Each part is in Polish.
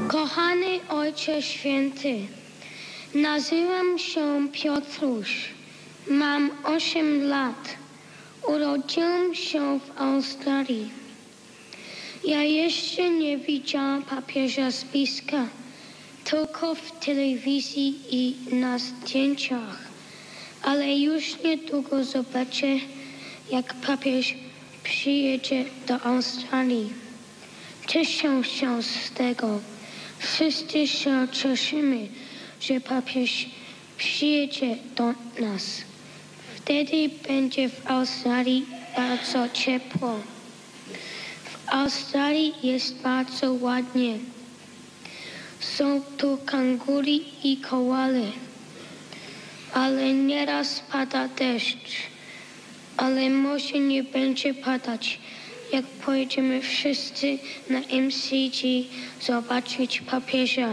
Kochany Ojcze Święty, nazywam się Piotruś, mam 8 lat, urodziłem się w Australii. Ja jeszcze nie widziałam papieża z bliska, tylko w telewizji i na zdjęciach, ale już niedługo zobaczę, jak papież przyjedzie do Australii. Cieszę się z tego. Wszyscy się cieszymy, że papież przyjedzie do nas. Wtedy będzie w Australii bardzo ciepło. W Australii jest bardzo ładnie. Są tu kangury i koaly, ale nieraz pada deszcz, ale może nie będzie padać, jak pojedziemy wszyscy na MCG zobaczyć papieża.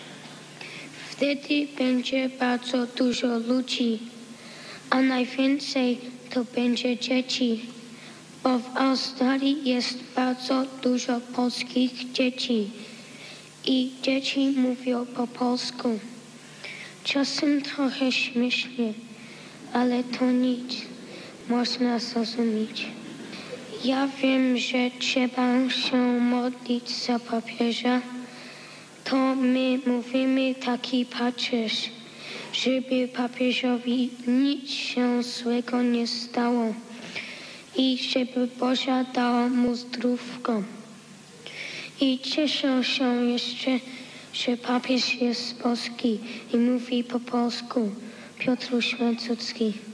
Wtedy będzie bardzo dużo ludzi, a najwięcej to będzie dzieci, bo w Australii jest bardzo dużo polskich dzieci i dzieci mówią po polsku. Czasem trochę śmiesznie, ale to nic, można zrozumieć. Ja wiem, że trzeba się modlić za papieża, to my mówimy taki patrzysz, żeby papieżowi nic się złego nie stało i żeby Boża dała mu zdrówko. I cieszę się jeszcze, że papież jest polski i mówi po polsku. Piotruś Łańcucki.